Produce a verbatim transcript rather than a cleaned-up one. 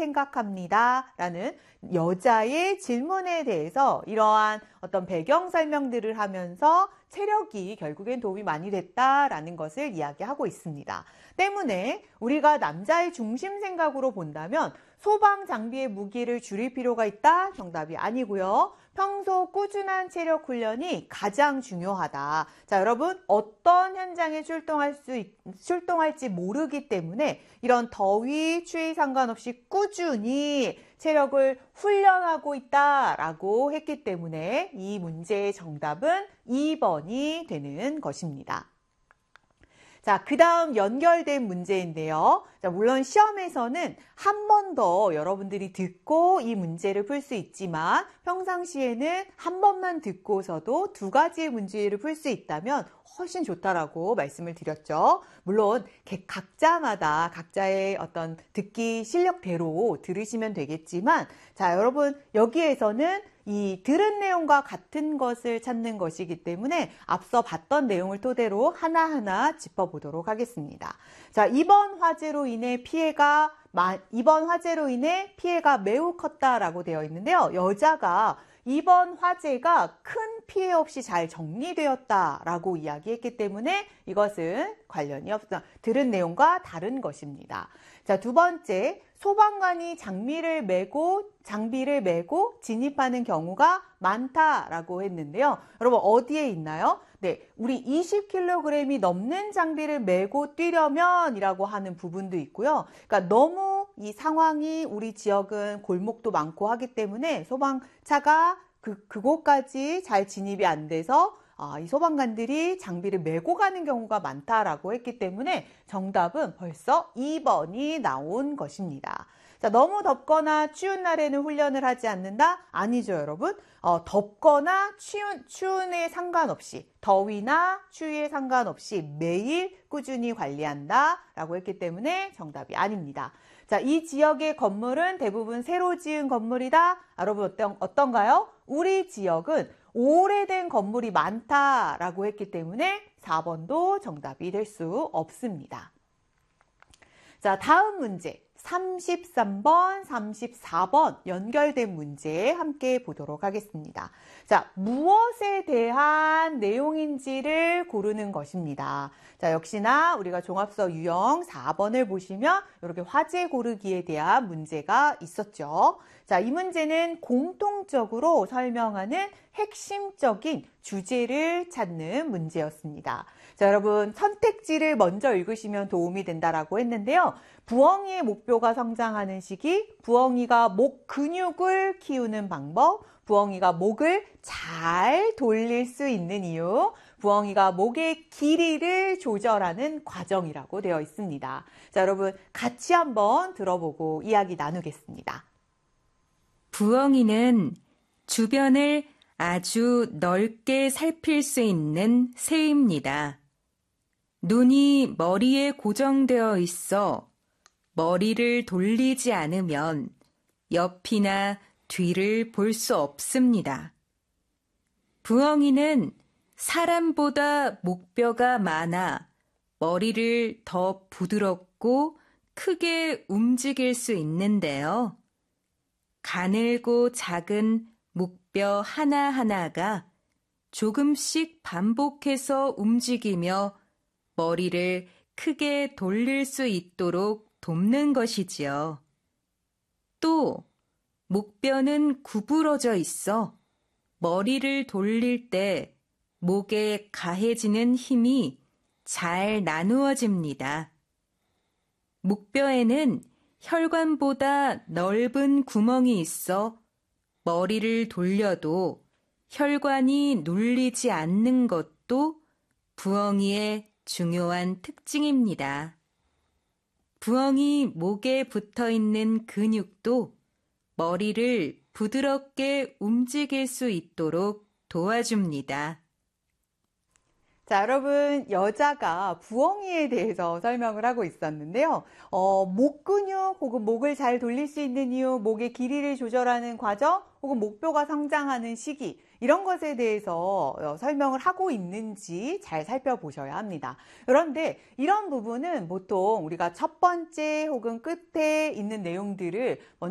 생각합니다. 라는 여자의 질문에 대해서 이러한 어떤 배경 설명들을 하면서 체력이 결국엔 도움이 많이 됐다라는 것을 이야기하고 있습니다. 때문에 우리가 남자의 중심 생각으로 본다면 소방 장비의 무기를 줄일 필요가 있다? 정답이 아니고요. 평소 꾸준한 체력 훈련이 가장 중요하다. 자, 여러분 어떤 현장에 출동할 수 있, 출동할지 모르기 때문에 이런 더위, 추위 상관없이 꾸준히 체력을 훈련하고 있다라고 했기 때문에 이 문제의 정답은 이 번이 되는 것입니다. 자, 그 다음 연결된 문제인데요. 자, 물론 시험에서는 한 번 더 여러분들이 듣고 이 문제를 풀 수 있지만 평상시에는 한 번만 듣고서도 두 가지의 문제를 풀 수 있다면 훨씬 좋다라고 말씀을 드렸죠. 물론 각자마다 각자의 어떤 듣기 실력대로 들으시면 되겠지만 자, 여러분 여기에서는 이 들은 내용과 같은 것을 찾는 것이기 때문에 앞서 봤던 내용을 토대로 하나하나 짚어보도록 하겠습니다. 자, 이번 화재로 인해 피해가 이번 화재로 인해 피해가 매우 컸다라고 되어 있는데요. 여자가 이번 화재가 큰 피해 없이 잘 정리되었다라고 이야기했기 때문에 이것은 관련이 없다. 들은 내용과 다른 것입니다. 자, 두 번째, 소방관이 장비를 메고 장비를 메고 진입하는 경우가 많다라고 했는데요. 여러분 어디에 있나요? 네, 우리 이십 킬로그램이 넘는 장비를 메고 뛰려면 이라고 하는 부분도 있고요. 그러니까 너무 이 상황이 우리 지역은 골목도 많고 하기 때문에 소방차가 그, 그곳까지 잘 진입이 안 돼서 아, 이 소방관들이 장비를 메고 가는 경우가 많다라고 했기 때문에 정답은 벌써 이 번이 나온 것입니다. 자, 너무 덥거나 추운 날에는 훈련을 하지 않는다? 아니죠, 여러분. 어, 덥거나 추운, 추운에 상관없이, 더위나 추위에 상관없이 매일 꾸준히 관리한다 라고 했기 때문에 정답이 아닙니다. 자, 이 지역의 건물은 대부분 새로 지은 건물이다. 여러분 어떤, 어떤가요? 우리 지역은 오래된 건물이 많다라고 했기 때문에 사 번도 정답이 될 수 없습니다. 자, 다음 문제. 삼십삼 번, 삼십사 번 연결된 문제 함께 보도록 하겠습니다. 자, 무엇에 대한 내용인지를 고르는 것입니다. 자, 역시나 우리가 종합서 유형 사 번을 보시면 이렇게 화제 고르기에 대한 문제가 있었죠. 자, 이 문제는 공통적으로 설명하는 핵심적인 주제를 찾는 문제였습니다. 자, 여러분 선택지를 먼저 읽으시면 도움이 된다라고 했는데요. 부엉이의 목뼈가 성장하는 시기, 부엉이가 목 근육을 키우는 방법, 부엉이가 목을 잘 돌릴 수 있는 이유, 부엉이가 목의 길이를 조절하는 과정이라고 되어 있습니다. 자, 여러분 같이 한번 들어보고 이야기 나누겠습니다. 부엉이는 주변을 아주 넓게 살필 수 있는 새입니다. 눈이 머리에 고정되어 있어 머리를 돌리지 않으면 옆이나 뒤를 볼 수 없습니다. 부엉이는 사람보다 목뼈가 많아 머리를 더 부드럽고 크게 움직일 수 있는데요. 가늘고 작은 목뼈 하나하나가 조금씩 반복해서 움직이며 머리를 크게 돌릴 수 있도록 돕는 것이지요. 또 목뼈는 구부러져 있어 머리를 돌릴 때 목에 가해지는 힘이 잘 나누어집니다. 목뼈에는 혈관보다 넓은 구멍이 있어 머리를 돌려도 혈관이 눌리지 않는 것도 부엉이의 중요한 특징입니다. 부엉이 목에 붙어 있는 근육도 머리를 부드럽게 움직일 수 있도록 도와줍니다. 자, 여러분 여자가 부엉이에 대해서 설명을 하고 있었는데요. 어, 목 근육 혹은 목을 잘 돌릴 수 있는 이유, 목의 길이를 조절하는 과정 혹은 목뼈가 성장하는 시기 이런 것에 대해서 어, 설명을 하고 있는지 잘 살펴보셔야 합니다. 그런데 이런 부분은 보통 우리가 첫 번째 혹은 끝에 있는 내용들을 먼저